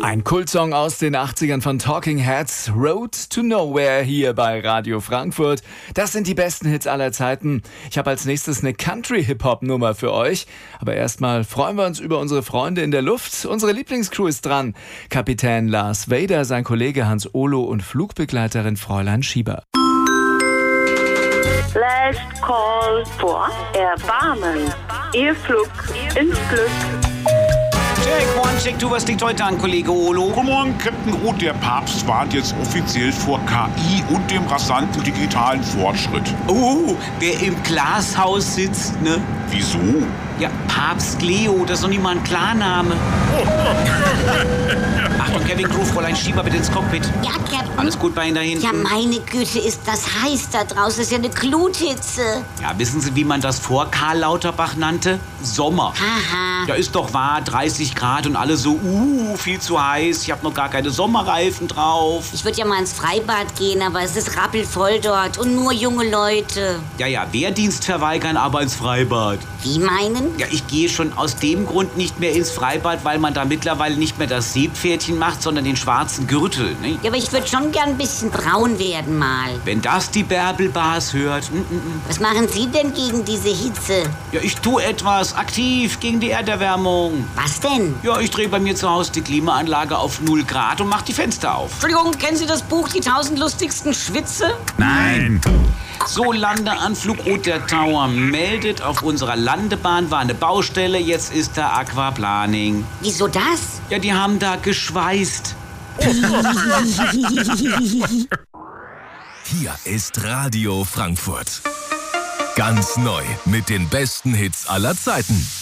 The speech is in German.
Ein Kultsong aus den 80ern von Talking Heads, Road to Nowhere hier bei Radio Frankfurt. Das sind die besten Hits aller Zeiten. Ich habe als nächstes eine Country-Hip-Hop-Nummer für euch. Aber erstmal freuen wir uns über unsere Freunde in der Luft. Unsere Lieblingscrew ist dran. Kapitän Lars Vader, sein Kollege Hans Olo und Flugbegleiterin Fräulein Schieber. Last Call for Erbarmen. Ihr Flug ins Glück. Check, was liegt heute an, Kollege Olo? Guten Morgen, Captain Roth. Der Papst warnt jetzt offiziell vor KI und dem rasanten digitalen Fortschritt. Der im Glashaus sitzt, ne? Wieso? Ja, Papst Leo, das ist doch nicht mal ein Klarname. Achtung, Kevin Crew, Fräulein Schieber bitte ins Cockpit. Ja, Captain. Alles gut bei Ihnen da hinten? Ja, meine Güte, ist das heiß da draußen. Das ist ja eine Gluthitze. Ja, wissen Sie, wie man das vor Karl Lauterbach nannte? Sommer. Haha. Ja, ist doch wahr, 30 Grad und alle so, viel zu heiß, ich habe noch gar keine Sommerreifen drauf. Ich würde ja mal ins Freibad gehen, aber es ist rappelvoll dort und nur junge Leute. Ja, Wehrdienst verweigern, aber ins Freibad. Wie meinen? Ja, ich gehe schon aus dem Grund nicht mehr ins Freibad, weil man da mittlerweile nicht mehr das Seepferdchen macht, sondern den schwarzen Gürtel, ne? Ja, aber ich würde schon gern ein bisschen braun werden mal. Wenn das die Bärbel-Bars hört. Was machen Sie denn gegen diese Hitze? Ja, ich tue etwas aktiv gegen die Erderwärmung. Was denn? Ja, ich drehe bei mir zu Hause die Klimaanlage auf 0 Grad und mache die Fenster auf. Entschuldigung, kennen Sie das Buch Die 1000 lustigsten Schwitze? Nein. So, Landeanflug Rot der Tower meldet, auf unserer Landebahn war eine Baustelle, jetzt ist da Aquaplaning. Wieso das? Ja, die haben da geschweißt. Hier ist Radio Frankfurt. Ganz neu mit den besten Hits aller Zeiten.